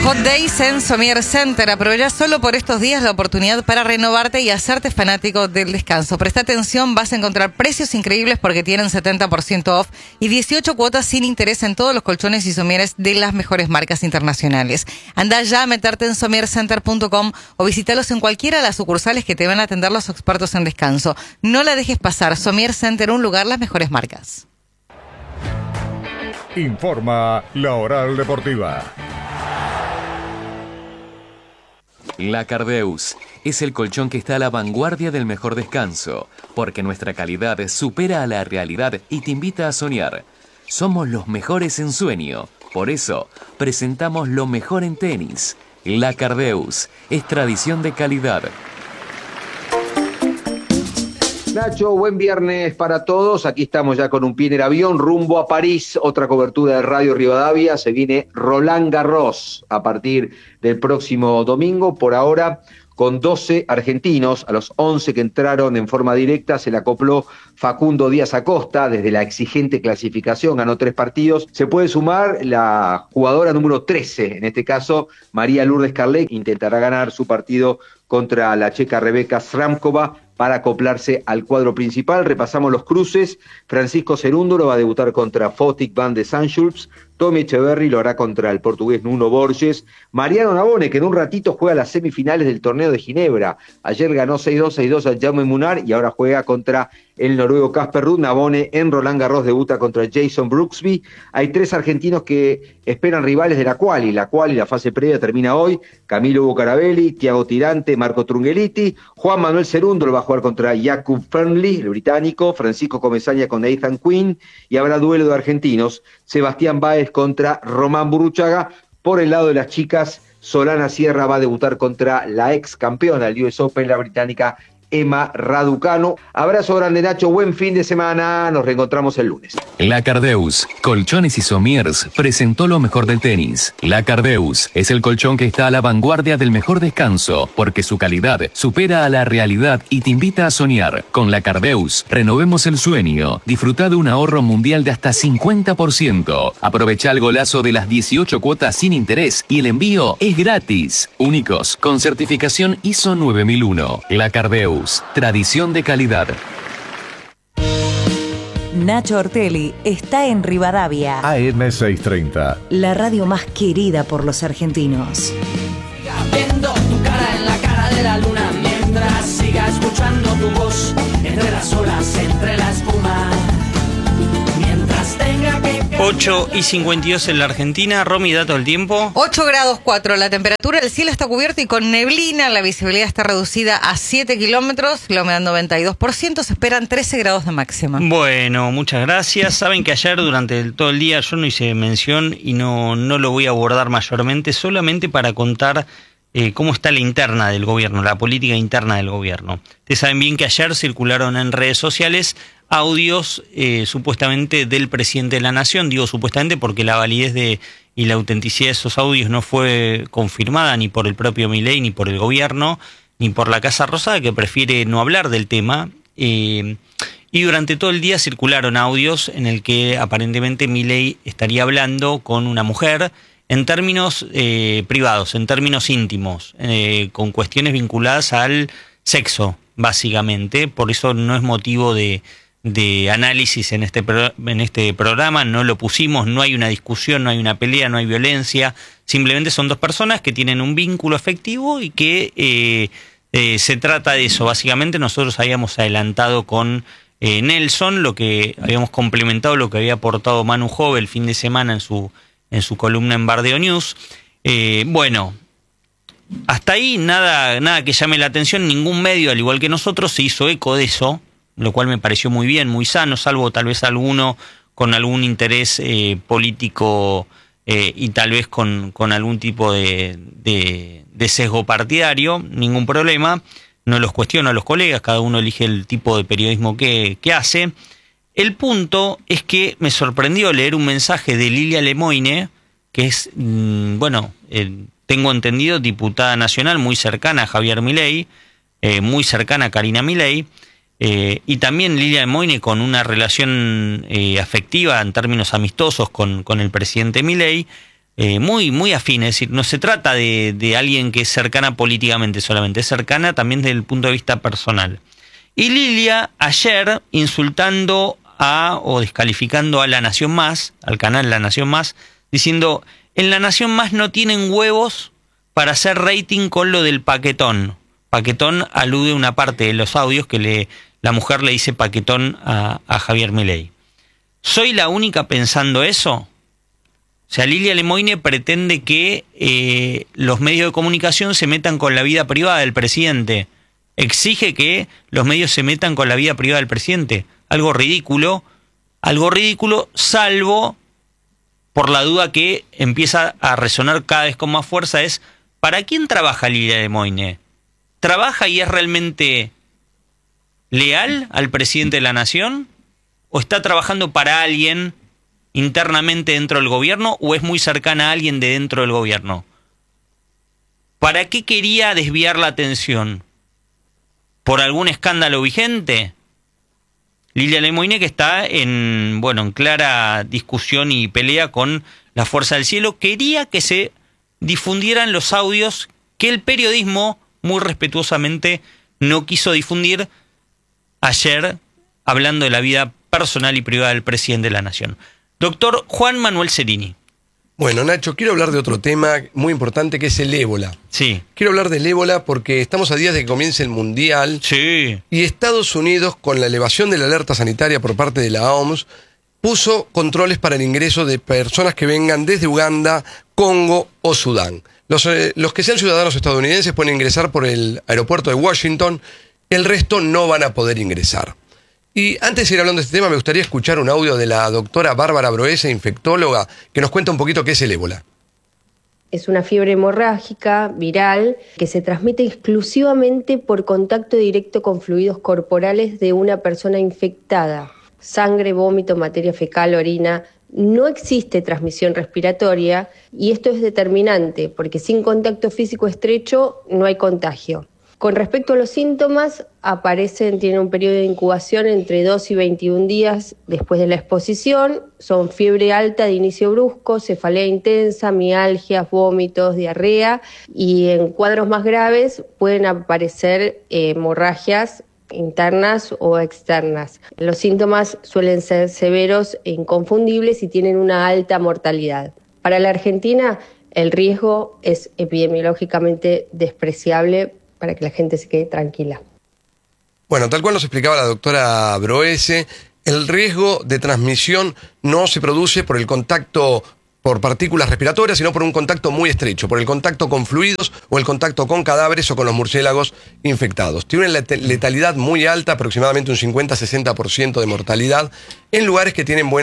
Hot Days en Somier Center. Aprovecha solo por estos días la oportunidad para renovarte y hacerte fanático del descanso. Presta atención, vas a encontrar precios increíbles porque tienen 70% off y 18 cuotas sin interés en todos los colchones y somieres de las mejores marcas internacionales. Anda ya a meterte en somiercenter.com o visítalos en cualquiera de las sucursales que te van a atender los expertos en descanso. No la dejes pasar. Somier Center, un lugar, las mejores marcas. Informa La Oral Deportiva. La Cardeus es el colchón que está a la vanguardia del mejor descanso, porque nuestra calidad supera a la realidad y te invita a soñar. Somos los mejores en sueño, por eso presentamos lo mejor en tenis. La Cardeus es tradición de calidad. Nacho, buen viernes para todos. Aquí estamos ya con un pie en el avión, rumbo a París. Otra cobertura de Radio Rivadavia. Se viene Roland Garros a partir del próximo domingo. Por ahora, con 12 argentinos, a los 11 que entraron en forma directa, se le acopló Facundo Díaz Acosta. Desde la exigente clasificación, ganó 3 partidos. Se puede sumar la jugadora número 13, en este caso, María Lourdes Carlet, intentará ganar su partido contra la checa Rebeka Sramkova para acoplarse al cuadro principal. Repasamos los cruces. Francisco Cerúndolo va a debutar contra Fotik van de Sanschulps. Tommy Echeverry lo hará contra el portugués Nuno Borges. Mariano Navone, que en un ratito juega las semifinales del torneo de Ginebra. Ayer ganó 6-2, 6-2 a Jaume Munar y ahora juega contra el noruego Casper Ruud. Navone en Roland Garros debuta contra Jason Brooksby. Hay 3 argentinos que esperan rivales de la quali. La fase previa termina hoy. Camilo Bucarabelli, Thiago Tirante, Marco Trungeliti. Juan Manuel Cerúndolo va a jugar contra Jakub Fernley, el británico. Francisco Comesaña con Nathan Quinn. Y habrá duelo de argentinos. Sebastián Báez contra Román Burruchaga. Por el lado de las chicas, Solana Sierra va a debutar contra la ex campeona del US Open, la británica Emma Raducanu. Abrazo grande, Nacho, buen fin de semana, nos reencontramos el lunes. La Cardeus, Colchones y Somiers, presentó lo mejor del tenis. La Cardeus es el colchón que está a la vanguardia del mejor descanso, porque su calidad supera a la realidad y te invita a soñar. Con La Cardeus, renovemos el sueño. Disfruta de un ahorro mundial de hasta 50%. Aprovecha el golazo de las 18 cuotas sin interés y el envío es gratis. Únicos, con certificación ISO 9001. La Cardeus, tradición de calidad. Nacho Ortelli está en Rivadavia. AM630. La radio más querida por los argentinos. Viendo tu cara en la cara de la luna, mientras siga escuchando tu voz entre las olas, entre la espuma. Mientras tenga que 8:52 en la Argentina. Romy, dato del tiempo. 8 grados 4 la temperatura, el cielo está cubierto y con neblina, la visibilidad está reducida a 7 kilómetros, la humedad 92%, se esperan 13 grados de máxima. Bueno, muchas gracias. Saben que ayer durante todo el día yo no hice mención y no lo voy a abordar mayormente, solamente para contar cómo está la interna del gobierno, la política interna del gobierno. Ustedes saben bien que ayer circularon en redes sociales audios supuestamente del presidente de la Nación. Digo supuestamente porque la validez y la autenticidad de esos audios no fue confirmada ni por el propio Milei, ni por el gobierno, ni por la Casa Rosada, que prefiere no hablar del tema. Y durante todo el día circularon audios en el que aparentemente Milei estaría hablando con una mujer en términos privados, en términos íntimos, con cuestiones vinculadas al sexo, básicamente. Por eso no es motivo de análisis en este programa, no lo pusimos, no hay una discusión, no hay una pelea, no hay violencia, simplemente son 2 personas que tienen un vínculo afectivo y que se trata de eso. Básicamente nosotros habíamos adelantado con Nelson, lo que habíamos complementado lo que había aportado Manu Jove el fin de semana en su columna en Bardeo News. Bueno, hasta ahí nada que llame la atención, ningún medio, al igual que nosotros, se hizo eco de eso, lo cual me pareció muy bien, muy sano, salvo tal vez alguno con algún interés político y tal vez con algún tipo de sesgo partidario, ningún problema. No los cuestiono a los colegas, cada uno elige el tipo de periodismo que hace. El punto es que me sorprendió leer un mensaje de Lilia Lemoine, que es, tengo entendido, diputada nacional muy cercana a Javier Milei, muy cercana a Karina Milei, y también Lilia Lemoine con una relación afectiva en términos amistosos con el presidente Milei, muy afín, es decir, no se trata de alguien que es cercana políticamente solamente, es cercana también desde el punto de vista personal. Y Lilia ayer insultando o descalificando a La Nación Más, al canal La Nación Más, diciendo, en La Nación Más no tienen huevos para hacer rating con lo del paquetón. Paquetón alude a una parte de los audios que la mujer le dice paquetón a Javier Milei. ¿Soy la única pensando eso? O sea, Lilia Lemoine pretende que los medios de comunicación se metan con la vida privada del presidente. Exige que los medios se metan con la vida privada del presidente. Algo ridículo, salvo por la duda que empieza a resonar cada vez con más fuerza, es ¿para quién trabaja Lilia Lemoine? ¿Trabaja y es realmente leal al presidente de la nación? ¿O está trabajando para alguien internamente dentro del gobierno? ¿O es muy cercana a alguien de dentro del gobierno? ¿Para qué quería desviar la atención? ¿Por algún escándalo vigente? Lilia Lemoine, que está en clara discusión y pelea con la Fuerza del Cielo, quería que se difundieran los audios que el periodismo muy respetuosamente no quiso difundir ayer, hablando de la vida personal y privada del presidente de la Nación. Doctor Juan Manuel Cerini. Bueno, Nacho, quiero hablar de otro tema muy importante que es el ébola. Sí. Quiero hablar del ébola porque estamos a días de que comience el Mundial. Sí. Y Estados Unidos, con la elevación de la alerta sanitaria por parte de la OMS, puso controles para el ingreso de personas que vengan desde Uganda, Congo o Sudán. Los que sean ciudadanos estadounidenses pueden ingresar por el aeropuerto de Washington, el resto no van a poder ingresar. Y antes de ir hablando de este tema, me gustaría escuchar un audio de la doctora Bárbara Broese, infectóloga, que nos cuenta un poquito qué es el ébola. Es una fiebre hemorrágica viral que se transmite exclusivamente por contacto directo con fluidos corporales de una persona infectada. Sangre, vómito, materia fecal, orina. No existe transmisión respiratoria y esto es determinante porque sin contacto físico estrecho no hay contagio. Con respecto a los síntomas, tienen un periodo de incubación entre 2 y 21 días después de la exposición. Son fiebre alta de inicio brusco, cefalea intensa, mialgias, vómitos, diarrea y en cuadros más graves pueden aparecer hemorragias internas o externas. Los síntomas suelen ser severos e inconfundibles y tienen una alta mortalidad. Para la Argentina, el riesgo es epidemiológicamente despreciable para que la gente se quede tranquila. Bueno, tal cual nos explicaba la doctora Broese, el riesgo de transmisión no se produce por el contacto por partículas respiratorias, sino por un contacto muy estrecho, por el contacto con fluidos o el contacto con cadáveres o con los murciélagos infectados. Tiene una letalidad muy alta, aproximadamente un 50-60% de mortalidad, en lugares que tienen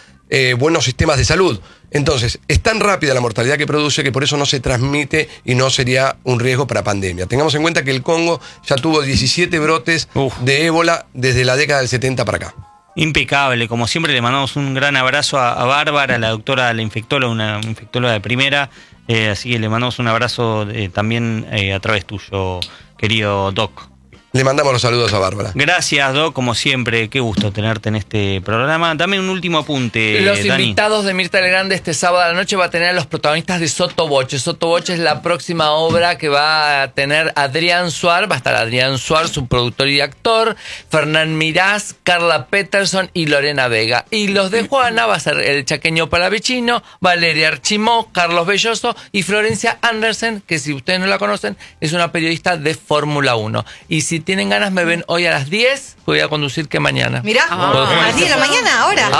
buenos sistemas de salud. Entonces, es tan rápida la mortalidad que produce que por eso no se transmite y no sería un riesgo para pandemia. Tengamos en cuenta que el Congo ya tuvo 17 brotes de ébola desde la década del 70 para acá. Impecable, como siempre le mandamos un gran abrazo a Bárbara, la doctora, la infectóloga, una infectóloga de primera, así que le mandamos un abrazo también a través tuyo, querido Doc. Le mandamos los saludos a Bárbara. Gracias, Doc, como siempre, qué gusto tenerte en este programa. Dame un último apunte, Los Dani. invitados de Mirta Legrand este sábado a la noche va a tener a los protagonistas de Sotoboche. Sotoboche es la próxima obra que va a tener Adrián Suar, va a estar Adrián Suar, su productor y actor, Fernán Mirás, Carla Peterson y Lorena Vega. Y los de Juana va a ser el chaqueño Palavicino, Valeria Archimó, Carlos Belloso y Florencia Andersen, que si ustedes no la conocen, es una periodista de Fórmula 1. Y si tienen ganas, me ven hoy a las 10, voy a conducir que mañana. Mirá, a las 10 de la mañana,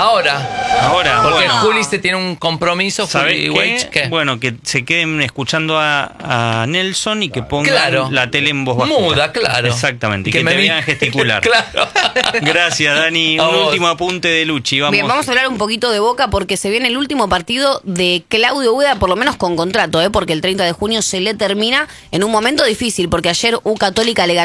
Ahora, porque bueno. Juli se tiene un compromiso. ¿Sabés Juli qué? ¿qué? Bueno, que se queden escuchando a Nelson y que pongan la tele en voz baja. Muda, claro. Exactamente, y que me te vean gesticular. Claro. Gracias, Dani. A Un vos. último apunte de Luchi. Vamos. Bien, vamos a hablar un poquito de Boca porque se viene el último partido de Claudio Ueda, por lo menos con contrato, porque el 30 de junio se le termina en un momento difícil, porque ayer U Católica le ganó 2-0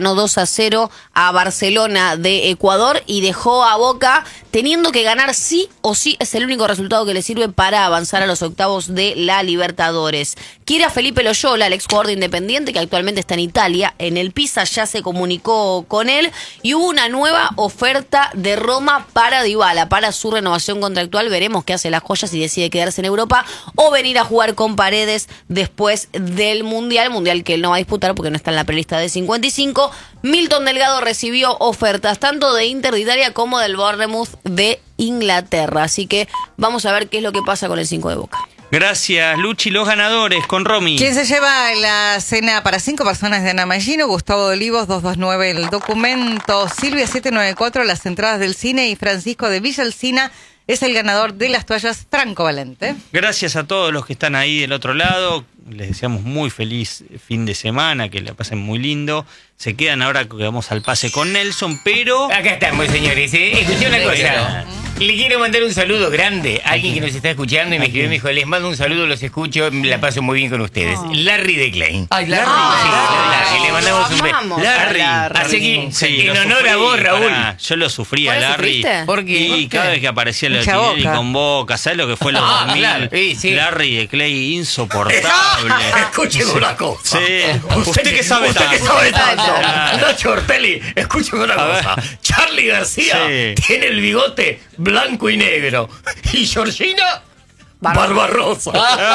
4-0 a Barcelona de Ecuador y dejó a Boca teniendo que ganar sí o sí. Es el único resultado que le sirve para avanzar a los octavos de la Libertadores. Quiere a Felipe Loyola, el ex jugador de Independiente, que actualmente está en Italia. En el Pisa ya se comunicó con él y hubo una nueva oferta de Roma para Dybala, para su renovación contractual. Veremos qué hace las joyas, si decide quedarse en Europa o venir a jugar con Paredes después del Mundial que él no va a disputar porque no está en la prelista de 55. Milton Delgado recibió ofertas tanto de Inter de Italia como del Bournemouth de Inglaterra. Así que vamos a ver qué es lo que pasa con el 5 de Boca. Gracias, Luchi. Los ganadores con Romy. ¿Quién se lleva la cena para 5 personas de Ana Mallino? Gustavo de Olivos, 229 el documento. Silvia, 794 las entradas del cine. Y Francisco de Villa Alsina es el ganador de las toallas Franco Valente. Gracias a todos los que están ahí del otro lado. Les deseamos muy feliz fin de semana, que la pasen muy lindo. Se quedan ahora que vamos al pase con Nelson, pero... Acá estamos, señores. Escuché una cosa. Le quiero mandar un saludo grande a alguien que nos está escuchando y me escribió y me dijo, les mando un saludo, los escucho, la paso muy bien con ustedes. Larry de Klein. Ay, Larry. Larry, le mandamos un beso. Larry. Así que, Sí, en lo honor sufrí, a vos, Raúl. Yo lo sufrí a ¿Por eso Larry. sufriste? ¿Por qué? Y cada vez que aparecía Mucha Tinelli Boca. con Boca, ¿sabes lo que fue los 2000? claro. Sí. Larry de Clay, insoportable. Escúcheme una cosa. Sí. ¿Usted qué sabe ¿Usted tanto? qué sabe tanto? Claro. Nacho Ortelli, escúcheme una cosa. Charly García tiene el bigote blanco y negro. Y Georgina, Barbarosa.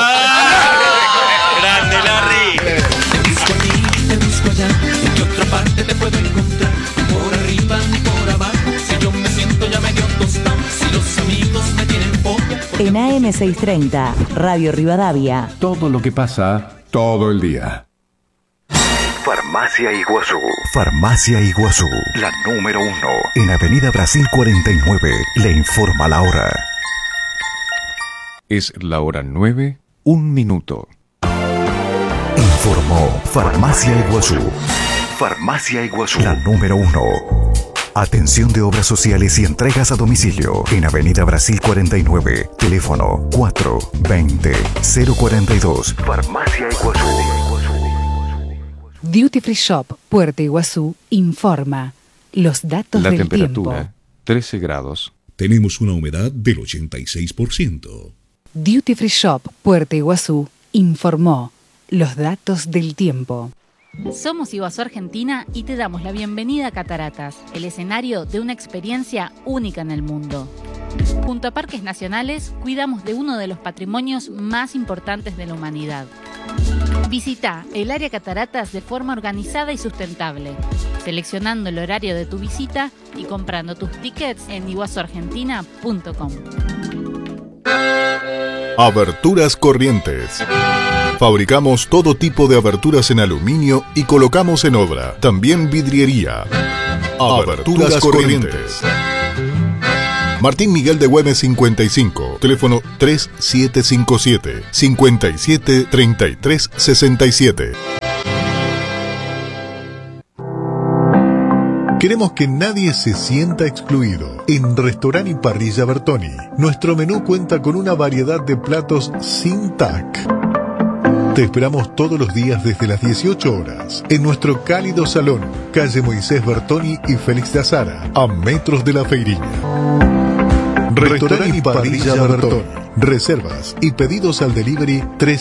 Grande, Larry. Te busco allá, en qué otra parte te puedo encontrar. Por arriba ni por abajo, si yo me siento ya medio tostado. Si los amigos me tienen poco. En AM630, Radio Rivadavia. Todo lo que pasa, todo el día. Farmacia Iguazú. Farmacia Iguazú. La número 1. En Avenida Brasil 49. Le informa la hora. Es la hora 9, 1 minuto. Informó Farmacia Iguazú. Farmacia Iguazú. La número 1. Atención de obras sociales y entregas a domicilio. En Avenida Brasil 49. Teléfono 420-042. Farmacia Iguazú. Duty Free Shop Puerto Iguazú informa los datos La del temperatura, tiempo. 13 grados. Tenemos una humedad del 86%. Duty Free Shop Puerto Iguazú informó los datos del tiempo. Somos Iguazú Argentina y te damos la bienvenida a Cataratas, el escenario de una experiencia única en el mundo. Junto a Parques Nacionales, cuidamos de uno de los patrimonios más importantes de la humanidad. Visita el área Cataratas de forma organizada y sustentable, seleccionando el horario de tu visita y comprando tus tickets en iguazuargentina.com. Aberturas Corrientes. Fabricamos todo tipo de aberturas en aluminio y colocamos en obra. También vidriería. Aberturas Corrientes. Martín Miguel de Güemes 55, teléfono 3757-573367. Queremos que nadie se sienta excluido. En Restaurant y Parrilla Bertoni, nuestro menú cuenta con una variedad de platos sin TAC. Te esperamos todos los días desde las 18 horas en nuestro cálido salón, calle Moisés Bertoni y Félix de Azara, a metros de la Feiriña. Restaurant y Parrilla Bertoni. Reservas y pedidos al delivery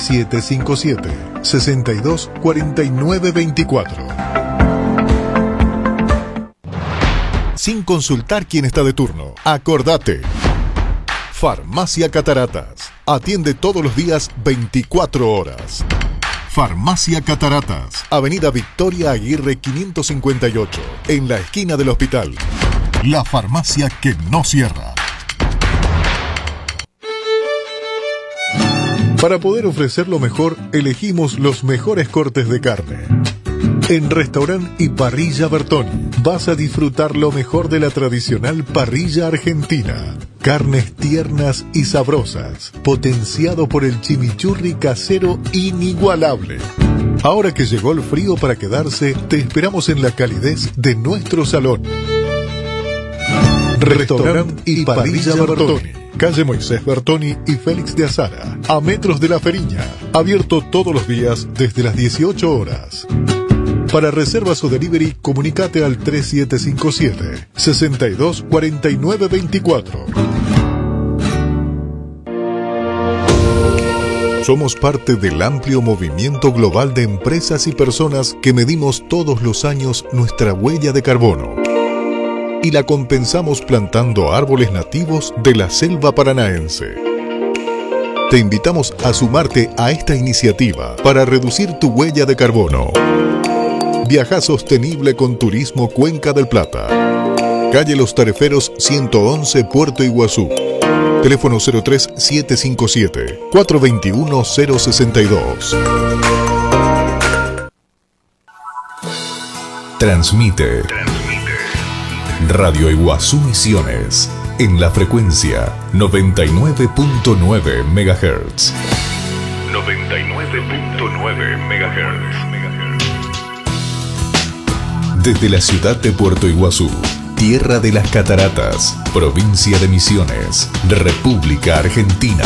3757-624924. Sin consultar quién está de turno, acordate. Farmacia Cataratas. Atiende todos los días 24 horas. Farmacia Cataratas. Avenida Victoria Aguirre 558. En la esquina del hospital. La farmacia que no cierra. Para poder ofrecer lo mejor, elegimos los mejores cortes de carne. En Restaurant y Parrilla Bertoni vas a disfrutar lo mejor de la tradicional parrilla argentina. Carnes tiernas y sabrosas, potenciado por el chimichurri casero inigualable. Ahora que llegó el frío para quedarse, te esperamos en la calidez de nuestro salón. Restaurant y Parrilla Bertoni. Calle Moisés Bertoni y Félix de Azara, a metros de la Feriña. Abierto todos los días desde las 18 horas. Para reservas o delivery, comunicate al 3757 62 49 24. Somos parte del amplio movimiento global de empresas y personas que medimos todos los años nuestra huella de carbono y la compensamos plantando árboles nativos de la selva paranaense. Te invitamos a sumarte a esta iniciativa para reducir tu huella de carbono. Viaja sostenible con Turismo Cuenca del Plata. Calle Los Tareferos 111, Puerto Iguazú. Teléfono 03757 421 062. Transmite Radio Iguazú Misiones en la frecuencia 99.9 MHz. 99.9 MHz. Desde la ciudad de Puerto Iguazú, tierra de las cataratas, provincia de Misiones, República Argentina.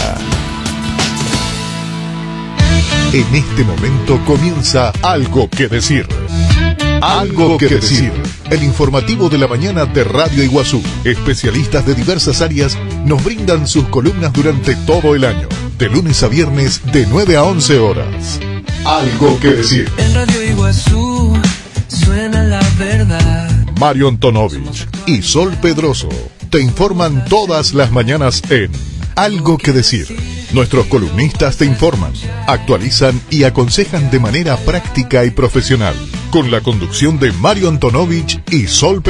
En este momento comienza Algo que Decir. Algo que Decir. El informativo de la mañana de Radio Iguazú. Especialistas de diversas áreas nos brindan sus columnas durante todo el año, de lunes a viernes de 9 a 11 horas. Algo que Decir. En Radio Iguazú suena la verdad. Mario Antonovich y Sol Pedroso te informan todas las mañanas en Algo que Decir. Nuestros columnistas te informan, actualizan y aconsejan de manera práctica y profesional, con la conducción de Mario Antonovich y Sol Pedroso.